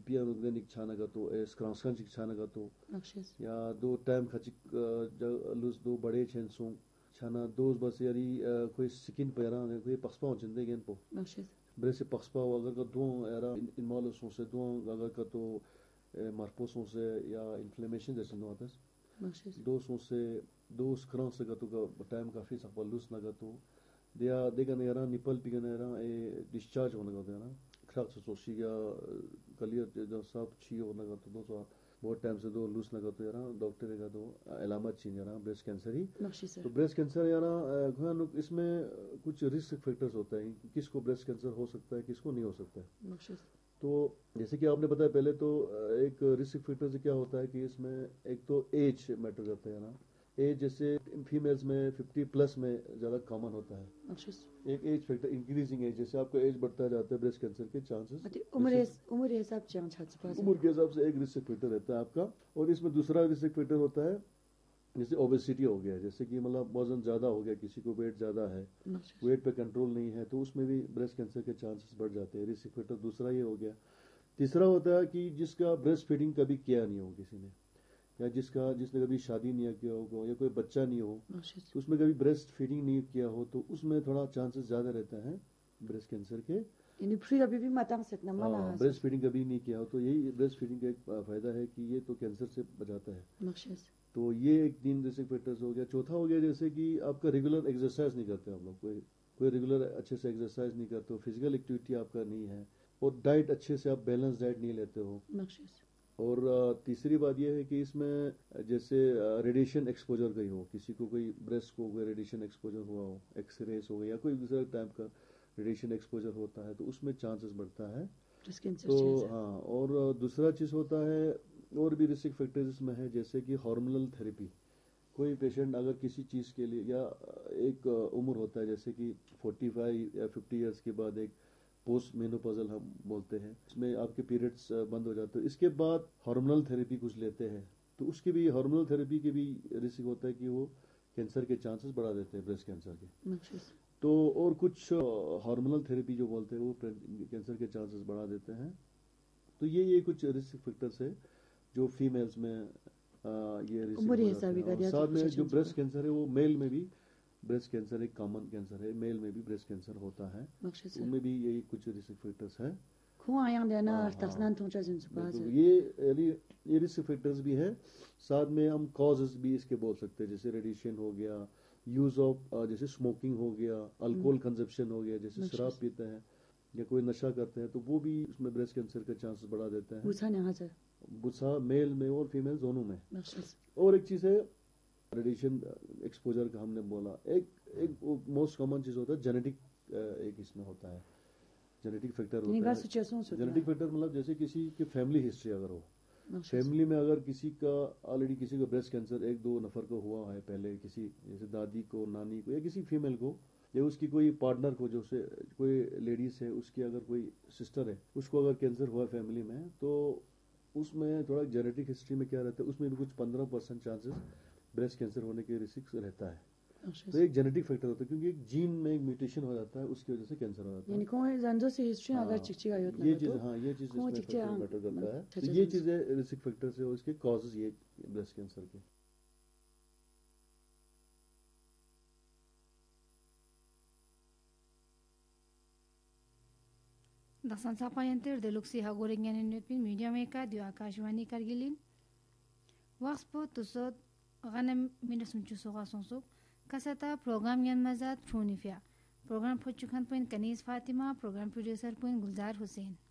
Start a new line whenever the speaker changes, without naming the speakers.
piano organic chana gato scranskhan chana gato ya do time khachik lose do bade chen song chana dos bas yari koi skin pera ne koi pakspa chende gen po brese pakspa agar ka do era inmalo son se do agar ka to marpo son se ya inflammation जैसे no atas do son se do scran se gato ka time kafi sakpa lose na gato they can era nipple pi can era discharge होने का देना खराब से सोची या कलियर जो सब छी होने का तो दो बहुत टाइम से दो लूज लगा तो यार डॉक्टर का तो अलामत चीज यार ब्रेस्ट कैंसर ही तो ब्रेस्ट कैंसर यार इसमें कुछ रिस्क फैक्टर्स होता है किसको ब्रेस्ट कैंसर हो सकता है किसको नहीं हो सकता है तो जैसे कि आपने बताया पहले तो एक रिस्क फैक्टर से क्या होता है कि इसमें एक तो एज मैटर करता है ना एज जैसे फीमेल्स में 50 प्लस में ज़्यादा कॉमन होता है एक एज फैक्टर इंक्रीजिंग एज जैसे आपका एज बढ़ता जाता है ब्रेस्ट कैंसर के चांसेस
उम्र
के हिसाब से एक रिस्क फैक्टर रहता है आपका और इसमें दूसरा रिस्क फैक्टर होता है जैसे ओबेसिटी हो गया जैसे कि मतलब वजन ज़्यादा हो गया किसी को वेट ज़्यादा है वेट पे कंट्रोल नहीं है तो उसमें भी ब्रेस्ट कैंसर के चांसेस बढ़ जाते हैं रिस्क फैक्टर दूसरा ये हो गया तीसरा होता है कि जिसका ब्रेस्ट फीडिंग कभी किया नहीं हो किसी ने या जिसने कभी शादी नहीं किया होगा या कोई बच्चा नहीं हो तो उसमें कभी ब्रेस्ट फीडिंग नहीं किया हो तो उसमें थोड़ा चांसेस ज्यादा रहता है ब्रेस्ट कैंसर के ब्रेस्ट फीडिंग कभी नहीं किया हो तो यही ब्रेस्ट फीडिंग का एक फायदा है कि ये तो कैंसर से बचाता है तो ये एक 3 रिस्क फैक्टर्स हो गया चौथा हो गया जैसे कि आपका रेगुलर एक्सरसाइज नहीं करते आप लोग कोई रेगुलर अच्छे से एक्सरसाइज नहीं करते हो फिजिकल एक्टिविटी आपका नहीं है और डाइट अच्छे से आप बैलेंस डाइट नहीं लेते हो और तीसरी बात यह है कि इसमें जैसे रेडिएशन एक्सपोजर कहीं हो किसी को कोई ब्रेस्ट को कोई रेडिएशन एक्सपोजर हुआ हो एक्सरेज हो गया या कोई दूसरा टाइप का रेडिएशन एक्सपोजर होता है तो उसमें चांसेस बढ़ता है तो हाँ और दूसरा चीज होता है और भी रिस्क फैक्टर्स इसमें है जैसे कि हार्मोनल थेरेपी कोई पेशेंट अगर किसी चीज के लिए या एक उम्र होता है जैसे कि 45 या 50 इयर्स के बाद एक पोस्ट मेनोपॉजल हम बोलते हैं इसमें आपके पीरियड्स बंद हो जाते हैं इसके बाद हार्मोनल थेरेपी कुछ लेते हैं तो उसकी भी हार्मोनल थेरेपी के भी रिस्क होता है कि वो कैंसर के चांसेस बढ़ा देते हैं ब्रेस्ट कैंसर के तो और कुछ हार्मोनल थेरेपी जो बोलते हैं वो कैंसर के चांसेस बढ़ा देते हैं तो ये कुछ रिस्क फैक्टर्स है जो फीमेल्स में ये रिस्क साथ में जो ब्रेस्ट कैंसर है वो मेल में भी ब्रेस्ट कैंसर एक कॉमन कैंसर है मेल में भी ब्रेस्ट कैंसर होता है उनमें भी यही कुछ रिस्क फैक्टर्स है ये रिस्क फैक्टर्स भी है साथ में हम कॉजेस भी इसके बोल सकते हैं जैसे रेडिएशन हो गया यूज ऑफ जैसे स्मोकिंग हो गया अल्कोहल कंजप्शन हो गया जैसे शराब पीते हैं या कोई नशा करते हैं तो वो भी उसमें ब्रेस्ट कैंसर के चांसेस बढ़ा देते हैं बुसा मेल में और फीमेल दोनों में और एक चीज है रेडिएशन एक्सपोजर का हमने बोला एक मोस्ट कॉमन चीज होता है जेनेटिक एक इसमें होता है जेनेटिक फैक्टर होता है जेनेटिक फैक्टर मतलब जैसे किसी की फैमिली हिस्ट्री अगर हो फैमिली में अगर किसी का ऑलरेडी किसी को ब्रेस्ट कैंसर 1-2 नफर को हुआ है पहले किसी जैसे दादी को नानी को या किसी फीमेल को या उसकी कोई पार्टनर को जो से कोई लेडीज है उसकी अगर कोई सिस्टर है उसको अगर कैंसर हुआ फैमिली में तो उसमें थोड़ा जेनेटिक हिस्ट्री में क्या रहता है उसमें भी कुछ 15% चांसेस ब्रेस्ट कैंसर होने के रिस्क रहता है तो एक जेनेटिक फैक्टर होता है क्योंकि एक जीन में एक म्यूटेशन हो जाता है उसकी वजह से कैंसर हो जाता है ये चीज ये चीज मैटर करता है तो ये चीज है रिस्क फैक्टर से और इसके कॉजेज ये ब्रेस्ट कैंसर के
Dasan sapayenter de luxi hagoringen nupin media meka dio akashwani kargilin waxpo tusod ganem minasum chusoga sonsuk kasata program yan mazat phonifia program phochukan point kanis fatima program producer point gulzar hussein